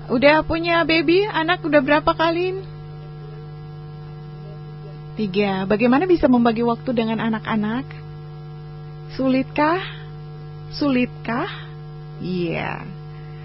Udah punya baby? Anak udah berapa kali? 3. Bagaimana bisa membagi waktu dengan anak-anak? Sulitkah? Sulitkah? Iya.